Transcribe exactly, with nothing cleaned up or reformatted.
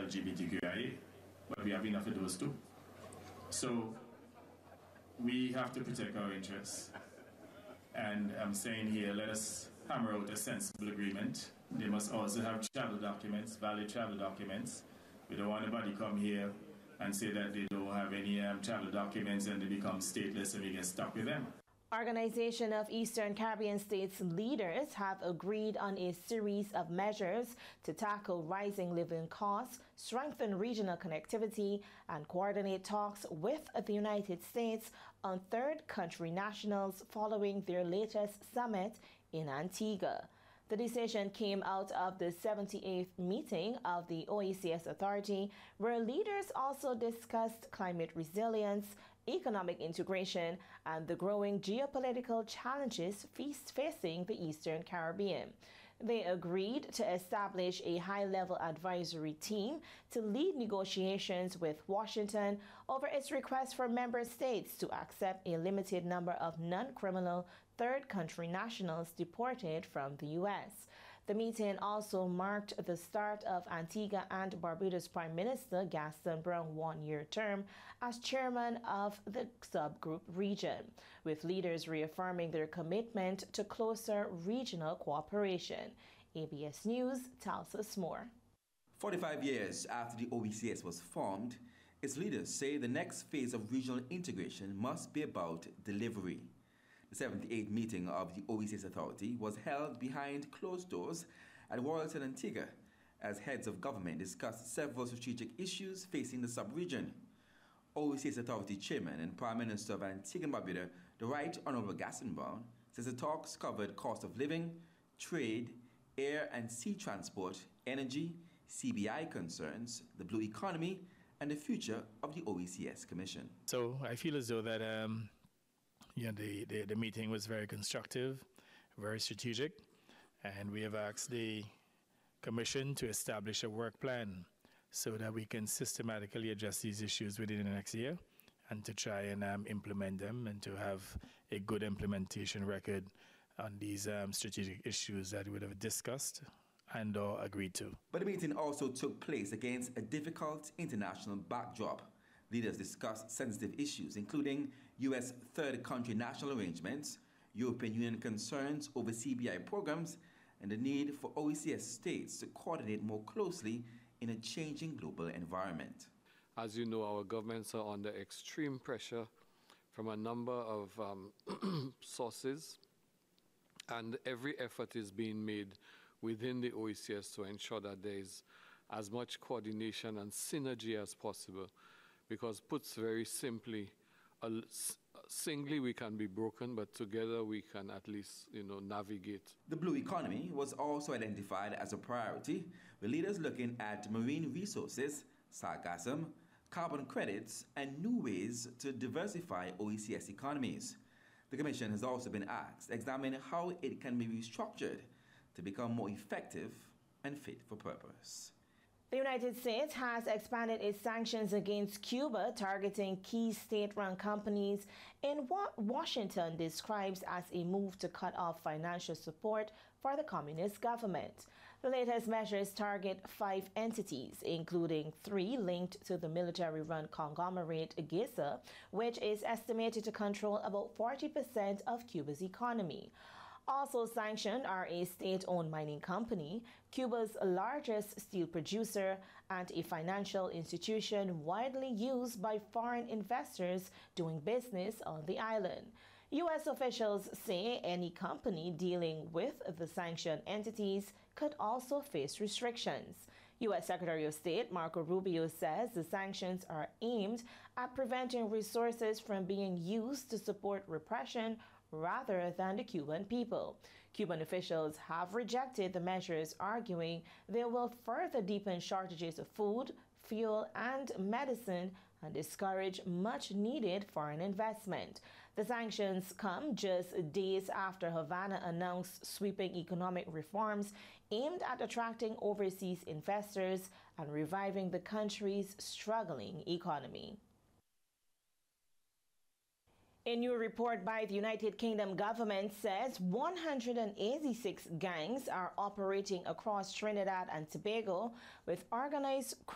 L G B T Q I A, but we have enough of those too. So we have to protect our interests. And I'm saying here, let us hammer out a sensible agreement. They must also have travel documents, valid travel documents. We don't want anybody come here and say that they don't have any um, travel documents and they become stateless and we get stuck with them. Organization of Eastern Caribbean States leaders have agreed on a series of measures to tackle rising living costs, strengthen regional connectivity, and coordinate talks with the United States on third country nationals following their latest summit in Antigua. The decision came out of the seventy-eighth meeting of the O E C S Authority, where leaders also discussed climate resilience, economic integration, and the growing geopolitical challenges facing the Eastern Caribbean. They agreed to establish a high-level advisory team to lead negotiations with Washington over its request for member states to accept a limited number of non-criminal third country nationals deported from the U S. The meeting also marked the start of Antigua and Barbuda's Prime Minister Gaston Browne's one-year term as chairman of the subgroup region, with leaders reaffirming their commitment to closer regional cooperation. A B S News tells us more. forty-five years after the O E C S was formed, its leaders say the next phase of regional integration must be about delivery. The seventy-eighth meeting of the O E C S Authority was held behind closed doors at Royalton, Antigua, as heads of government discussed several strategic issues facing the sub-region. O E C S Authority Chairman and Prime Minister of Antigua and Barbuda, the Right Honourable Gaston Browne, says the talks covered cost of living, trade, air and sea transport, energy, C B I concerns, the blue economy, and the future of the O E C S Commission. So I feel as though that um, you know, the, the, the meeting was very constructive, very strategic, and we have asked the Commission to establish a work plan so that we can systematically address these issues within the next year and to try and um, implement them and to have a good implementation record on these um, strategic issues that we would have discussed and or agreed to. But the meeting also took place against a difficult international backdrop. Leaders discussed sensitive issues, including U S third country national arrangements, European Union concerns over C B I programs, and the need for O E C S states to coordinate more closely in a changing global environment. As you know, our governments are under extreme pressure from a number of um, sources, and every effort is being made within the O E C S to ensure that there is as much coordination and synergy as possible. Because put very simply, uh, singly we can be broken, but together we can at least, you know, navigate. The blue economy was also identified as a priority, with leaders looking at marine resources, sargassum, carbon credits, and new ways to diversify O E C S economies. The Commission has also been asked to examine how it can be restructured to become more effective and fit for purpose. The United States has expanded its sanctions against Cuba, targeting key state-run companies in what Washington describes as a move to cut off financial support for the communist government. The latest measures target five entities, including three linked to the military-run conglomerate GISA, which is estimated to control about forty percent of Cuba's economy. Also sanctioned are a state-owned mining company, Cuba's largest steel producer, and a financial institution widely used by foreign investors doing business on the island. U S officials say any company dealing with the sanctioned entities could also face restrictions. U S Secretary of State Marco Rubio says the sanctions are aimed at preventing resources from being used to support repression rather than the Cuban people. Cuban officials have rejected the measures, arguing they will further deepen shortages of food, fuel, and medicine and discourage much-needed foreign investment. The sanctions come just days after Havana announced sweeping economic reforms aimed at attracting overseas investors and reviving the country's struggling economy. A new report by the United Kingdom government says one hundred eighty-six gangs are operating across Trinidad and Tobago with organized